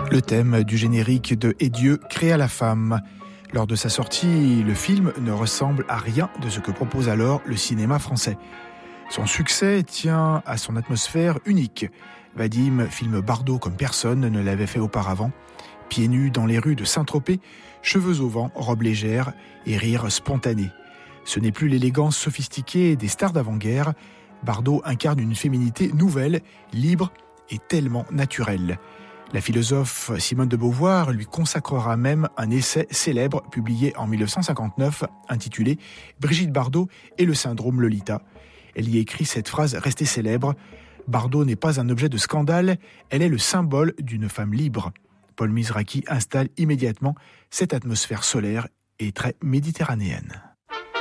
Le thème du générique de Et Dieu créa la femme. Lors de sa sortie, le film ne ressemble à rien de ce que propose alors le cinéma français. Son succès tient à son atmosphère unique. Vadim filme Bardot comme personne ne l'avait fait auparavant. Pieds nus dans les rues de Saint-Tropez, cheveux au vent, robe légère et rire spontané. Ce n'est plus l'élégance sophistiquée des stars d'avant-guerre. Bardot incarne une féminité nouvelle, libre et tellement naturelle. La philosophe Simone de Beauvoir lui consacrera même un essai célèbre publié en 1959 intitulé « Brigitte Bardot et le syndrome Lolita ». Elle y écrit cette phrase restée célèbre « Bardot n'est pas un objet de scandale, elle est le symbole d'une femme libre ». Paul Mizraki installe immédiatement cette atmosphère solaire et très méditerranéenne.